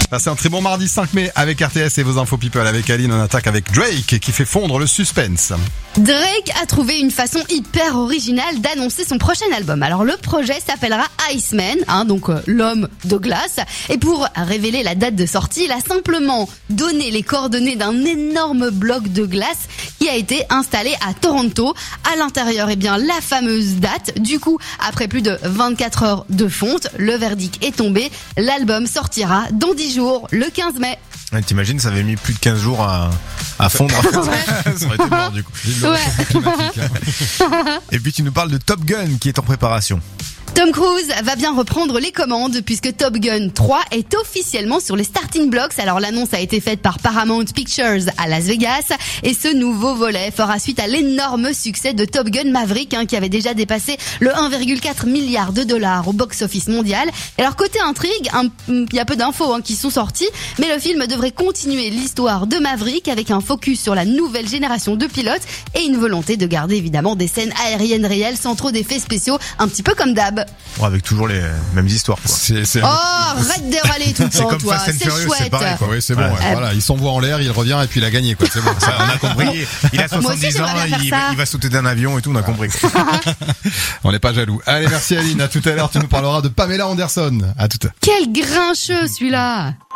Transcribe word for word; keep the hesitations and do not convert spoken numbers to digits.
Passez un très bon mardi cinq mai avec R T S et vos infos people avec Aline. On attaque avec Drake qui fait fondre le suspense. Drake a trouvé une façon hyper originale d'annoncer son prochain album. Alors le projet s'appellera Iceman, hein, donc euh, l'homme de glace. Et pour révéler la date de sortie, il a simplement donné les coordonnées d'un énorme bloc de glace qui a été installé à Toronto. À l'intérieur, eh bien la fameuse date. Du coup, après plus de vingt-quatre heures de fonte, le verdict est tombé. L'album sortira dans dix jours, le quinze mai. Ouais, t'imagines, ça avait mis plus de quinze jours à, à fondre. En fait. Ça aurait été mort du coup. Ouais. Et puis tu nous parles de Top Gun qui est en préparation. Tom Cruise va bien reprendre les commandes puisque Top Gun trois est officiellement sur les starting blocks. Alors l'annonce a été faite par Paramount Pictures à Las Vegas et ce nouveau volet fera suite à l'énorme succès de Top Gun Maverick hein, qui avait déjà dépassé le un virgule quatre milliard de dollars au box-office mondial. Et alors côté intrigue, il y a peu d'infos hein, qui sont sorties, mais le film devrait continuer l'histoire de Maverick avec un focus sur la nouvelle génération de pilotes et une volonté de garder évidemment des scènes aériennes réelles sans trop d'effets spéciaux, un petit peu comme d'hab. Bon, avec toujours les mêmes histoires quoi. C'est, c'est... Oh, arrête de râler tout le temps, toi. C'est Furious, chouette. C'est pareil, quoi. Oui, c'est bon. Ouais. Ouais. Euh, Voilà, il s'envoie en l'air, il revient et puis il a gagné, quoi. C'est bon. Ça, on a compris. Il a Moi aussi, soixante-dix ans, j'aimerais bien il, faire ça. il va sauter d'un avion et tout, on a compris. On n'est pas jaloux. Allez, merci Aline. À tout à l'heure, tu nous parleras de Pamela Anderson. À tout à l'heure. Quel grincheux celui-là.